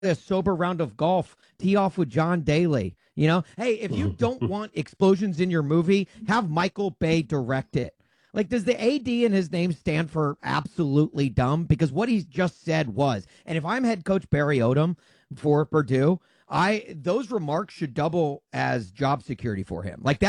a sober round of golf, tee off with John Daly. Hey, if you don't want explosions in your movie, have Michael Bay direct it. Like, does the AD in his name stand for absolutely dumb? Because what he just said was, and if I'm head coach Barry Odom for Purdue, I those remarks should double as job security for him. Like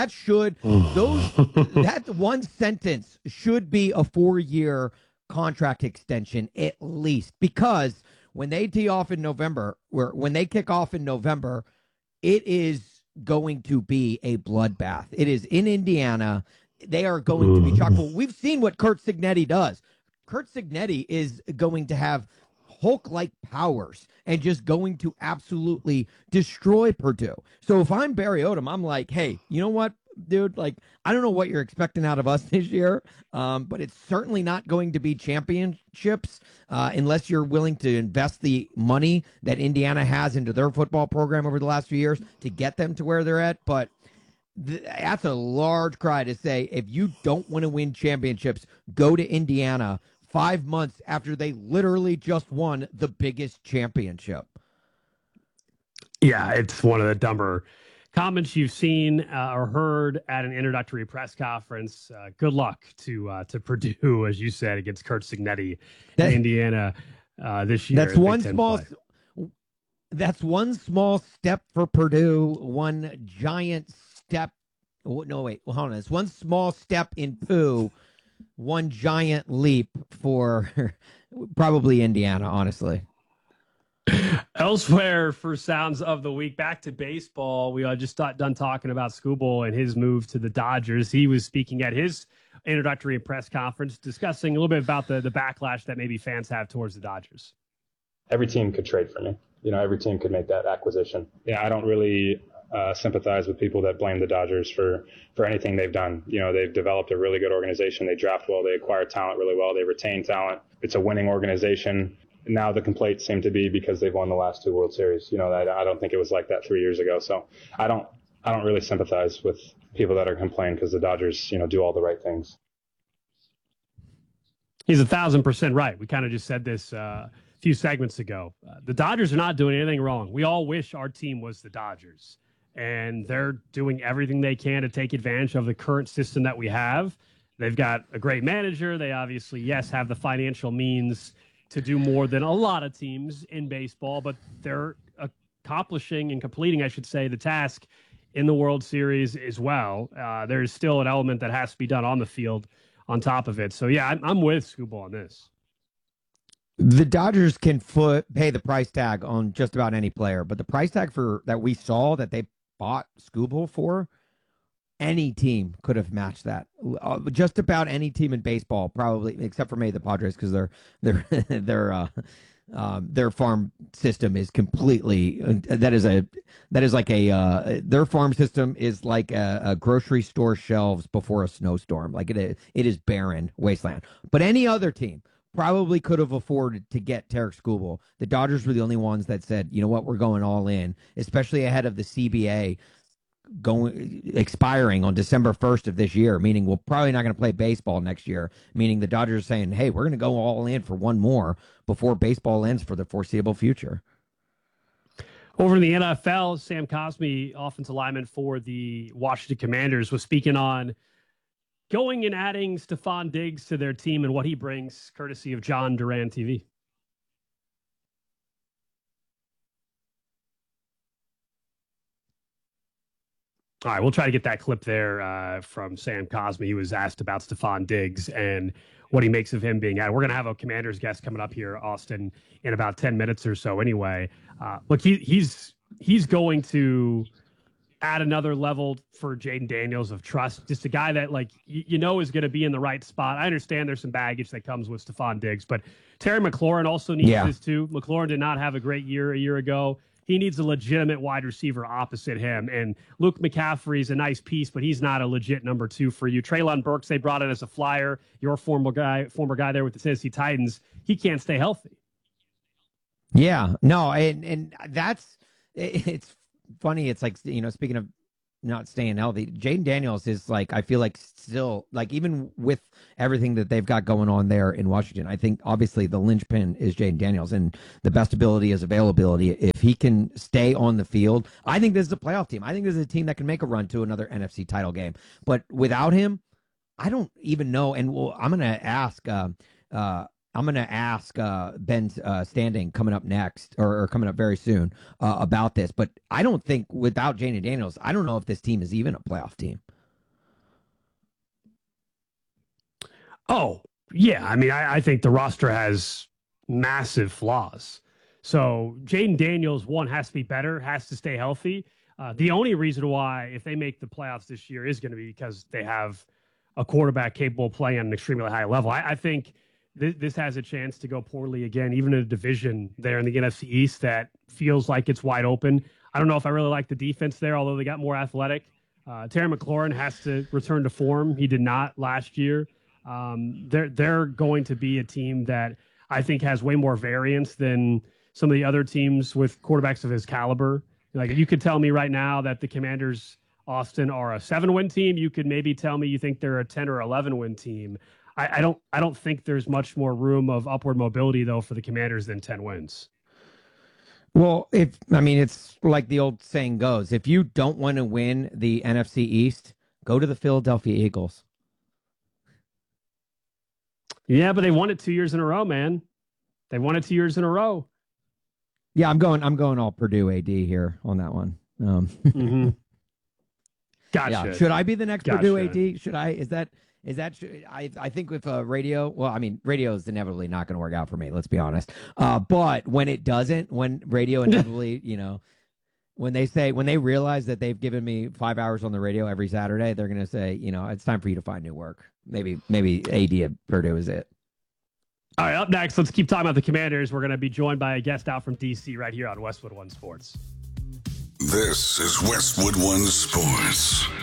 that one sentence should be a 4-year contract extension at least, because when they tee off in November, when they kick off in November, it is going to be a bloodbath. It is in Indiana. They are going to be chock full. We've seen what Curt Cignetti does. Curt Cignetti is going to have Hulk-like powers and just going to absolutely destroy Purdue. So if I'm Barry Odom, I'm like, hey, you know what, dude? Like, I don't know what you're expecting out of us this year, but it's certainly not going to be championships unless you're willing to invest the money that Indiana has into their football program over the last few years to get them to where they're at. But that's a large cry to say, if you don't want to win championships, go to Indiana 5 months after they literally just won the biggest championship. Yeah, it's one of the dumber comments you've seen or heard at an introductory press conference. Good luck to Purdue, as you said, against Curt Cignetti in Indiana this year. That's one small step for Purdue, one giant step. No, wait, hold on. It's one small step in poo, one giant leap for probably Indiana, honestly. Elsewhere for Sounds of the Week, back to baseball. We just got done talking about Skubal and his move to the Dodgers. He was speaking at his introductory press conference, discussing a little bit about the backlash that maybe fans have towards the Dodgers. Every team could trade for me. Every team could make that acquisition. Yeah, I don't really sympathize with people that blame the Dodgers for anything they've done. They've developed a really good organization. They draft well. They acquire talent really well. They retain talent. It's a winning organization. Now the complaints seem to be because they've won the last 2 World Series. I don't think it was like that 3 years ago. So I don't really sympathize with people that are complaining because the Dodgers, do all the right things. He's 1,000% right. We kind of just said this a few segments ago. The Dodgers are not doing anything wrong. We all wish our team was the Dodgers, and they're doing everything they can to take advantage of the current system that we have. They've got a great manager. They obviously, yes, have the financial means to do more than a lot of teams in baseball, but they're accomplishing and completing, I should say, the task in the World Series as well. There's still an element that has to be done on the field on top of it. So, yeah, I'm with Skubal on this. The Dodgers can pay the price tag on just about any player, but the price tag that we saw that they bought Skubal for, any team could have matched that. Just about any team in baseball, probably, except for maybe the Padres, because their farm system is completely their farm system is like a grocery store shelves before a snowstorm. Like it is barren wasteland. But any other team probably could have afforded to get Tarik Skubal. The Dodgers were the only ones that said, you know what, we're going all in, especially ahead of the CBA expiring on December 1st of this year, meaning we're probably not going to play baseball next year, meaning the Dodgers are saying, hey, we're going to go all in for one more before baseball ends for the foreseeable future. Over in the NFL, Sam Cosmi, offensive lineman for the Washington Commanders, was speaking on going and adding Stefon Diggs to their team and what he brings, courtesy of John Duran TV. All right, we'll try to get that clip there from Sam Cosmi. He was asked about Stefon Diggs and what he makes of him being added. We're going to have a Commanders guest coming up here, Austin, in about 10 minutes or so anyway. Look, he's going to add another level for Jaden Daniels of trust. Just a guy that, like, is going to be in the right spot. I understand there's some baggage that comes with Stefon Diggs, but Terry McLaurin also needs this too. McLaurin did not have a great year a year ago. He needs a legitimate wide receiver opposite him. And Luke McCaffrey's a nice piece, but he's not a legit number 2 for you. Treylon Burks, they brought in as a flyer, your former guy there with the Tennessee Titans. He can't stay healthy. Yeah, no, and it's funny. It's like, speaking of not staying healthy. Jaden Daniels is like, I feel like still like, even with everything that they've got going on there in Washington, I think obviously the linchpin is Jaden Daniels, and the best ability is availability. If he can stay on the field, I think this is a playoff team. I think this is a team that can make a run to another NFC title game. But without him, I don't even know. And I'm going to ask, Ben Standing coming up next, or coming up very soon, about this. But I don't think without Jaden Daniels, I don't know if this team is even a playoff team. Oh, yeah. I mean, I think the roster has massive flaws. So Jaden Daniels, one, has to be better, has to stay healthy. The only reason why, if they make the playoffs this year, is going to be because they have a quarterback capable of playing at an extremely high level. I think this has a chance to go poorly again, even in a division there in the NFC East that feels like it's wide open. I don't know if I really like the defense there, although they got more athletic. Terry McLaurin has to return to form. He did not last year. They're going to be a team that I think has way more variance than some of the other teams with quarterbacks of his caliber. Like, you could tell me right now that the Commanders, Austin, are a 7-win team. You could maybe tell me you think they're a 10 or 11-win team. I don't think there's much more room of upward mobility, though, for the Commanders than 10 wins. Well, it's like the old saying goes, if you don't want to win the NFC East, go to the Philadelphia Eagles. Yeah, but they won it 2 years in a row, man. They won it 2 years in a row. Yeah, I'm going all Purdue AD here on that one. Mm-hmm. Gotcha. Yeah. Should I be the next Purdue AD? Should I? I think with radio, well, I mean, radio is inevitably not going to work out for me. Let's be honest. But when it doesn't, when radio inevitably, when they realize that they've given me 5 hours on the radio every Saturday, they're going to say, it's time for you to find new work. Maybe AD at Purdue is it. All right, up next, let's keep talking about the Commanders. We're going to be joined by a guest out from DC right here on Westwood One Sports. This is Westwood One Sports.